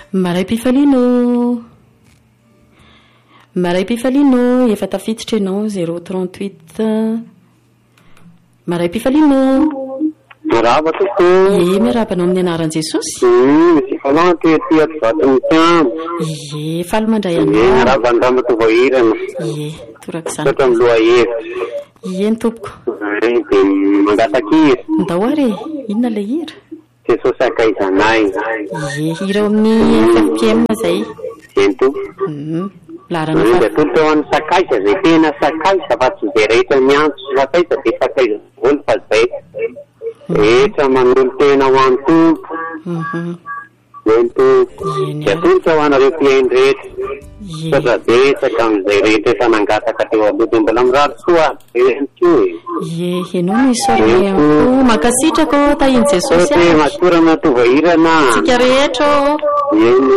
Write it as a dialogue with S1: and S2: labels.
S1: Maray Pifalino efa tafiditra ianao 038 Maray Pifalino
S2: Miraba tokoa.
S1: Mirabanao amin'ny anaran'i Jesosy.
S2: Falana tetia vatany tiamo.
S1: Faly mandray anao.
S2: Miraba andamba tovoahirana.
S1: Toraka izany.
S2: Satra amin'ny loha hevitra.
S1: Ny tompoko.
S2: Dia mangatakira.
S1: Ndao ary, inona ilay hira?
S2: Jesosy akaizanay.
S1: Hira amin'ny 5 PM izay.
S2: Zay tompoko.
S1: Larana
S2: fa tolto amin'ny sakaisa zay tena sakaisa fa tsy izay rehetra miantso sakaisa dia sakaisa volo fa zay rehetra manolo tena ho an'ny tompo zay tompo dia tolto ho anareo mpiainy rehetra satria betsaka amin'izay rehetra efa nangataka teo aloha mbola mirary soa
S1: ianao misaorana ihany mankasitraka tahiny Jesosy
S2: matorana tovahirana
S1: tsika rehetra